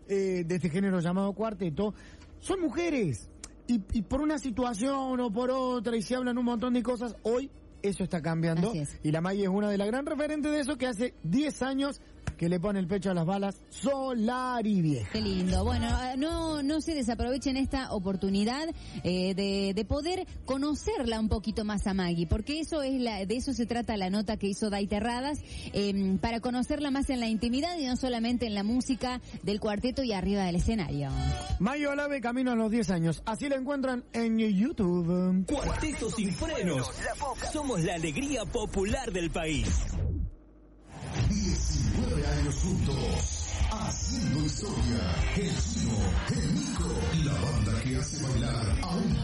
de este género llamado cuarteto, son mujeres. Y por una situación o por otra, y se hablan un montón de cosas, hoy eso está cambiando. Y la Maggie es una de las gran referentes de eso, que hace 10 años que le pone el pecho a las balas. Solari vieja. Qué lindo. Bueno, no se desaprovechen esta oportunidad de poder conocerla un poquito más a Maggie, porque de eso se trata la nota que hizo Day Terradas, para conocerla más en la intimidad y no solamente en la música del cuarteto y arriba del escenario. Maggie Olave, camino a los 10 años. Así la encuentran en YouTube. Cuarteto sin frenos. Somos la alegría popular del país. 19 años juntos, haciendo historia. El Chino, el Nico, la banda que hace bailar a un